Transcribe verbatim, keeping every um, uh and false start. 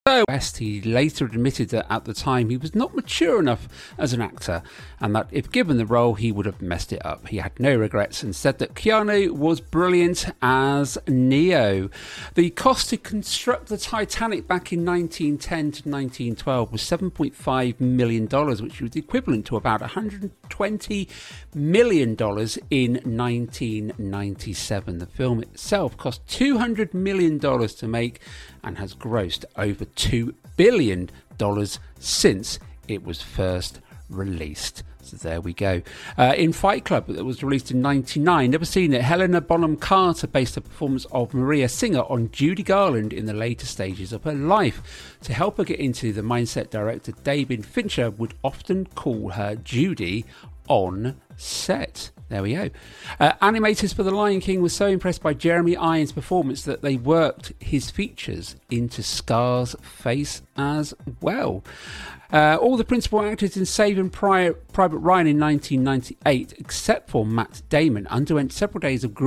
So, West, he later admitted that at the time he was not mature enough as an actor and that if given the role he would have messed it up. He had no regrets and said that Keanu was brilliant as Neo. The cost to construct the Titanic back in nineteen ten to nineteen twelve was seven point five million dollars, which was equivalent to about one hundred twenty million dollars in nineteen ninety-seven. The film itself cost two hundred million dollars to make and has grossed over two billion dollars since it was first released. So there we go. Uh, in Fight Club, that was released in ninety-nine, never seen it, Helena Bonham Carter based a performance of Maria Singer on Judy Garland in the later stages of her life. To help her get into the mindset, director David Fincher would often call her Judy on set. There we go. Uh, animators for The Lion King were so impressed by Jeremy Irons' performance that they worked his features into Scar's face as well. Uh, all the principal actors in Saving Pri- Private Ryan in nineteen ninety-eight, except for Matt Damon, underwent several days of